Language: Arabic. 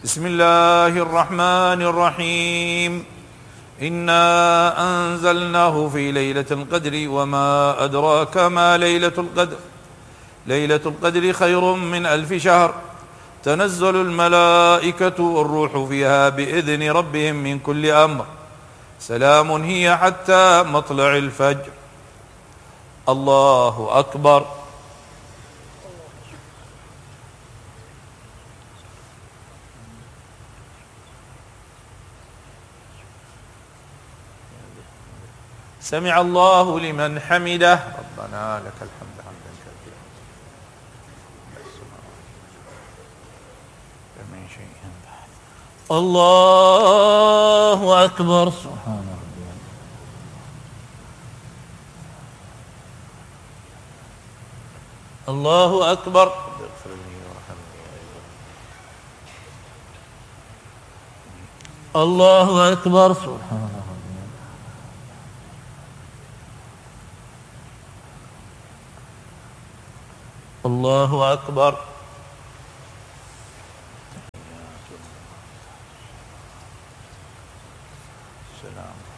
بسم الله الرحمن الرحيم. إنا أنزلناه في ليلة القدر وما أدراك ما ليلة القدر. ليلة القدر خير من 1000 شهر. تنزل الملائكة والروح فيها بإذن ربهم من كل أمر. سلام هي حتى مطلع الفجر. الله أكبر. سمع الله لمن حمده. ربنا لك الحمد حمدا كثيرا من شيء بعد. الله أكبر. سبحان ربي. الله أكبر. اغفر لي وارحمني. الله أكبر. سبحان ربي. الله أكبر. سلام.